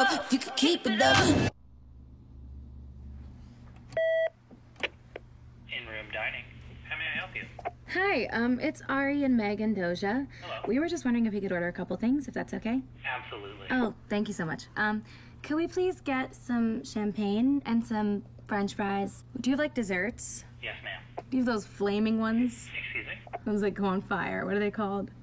up, if you could keep it up. In-room dining. How may I help you? Hi, it's Ari and Meg and Doja. Hello. We were just wondering if we could order a couple things, if that's okay. Absolutely. Oh, thank you so much. Could we please get some champagne and some French fries? Do you have like desserts? Yes, ma'am. Do you have those flaming ones? Excuse me? Those that go on fire. What are they called?